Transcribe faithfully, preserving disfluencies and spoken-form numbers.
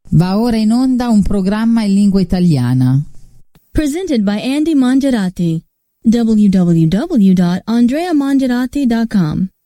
Va ora in onda un programma in lingua italiana. Presented by Andy Mangiarati. w w w dot andrea mangiarati dot com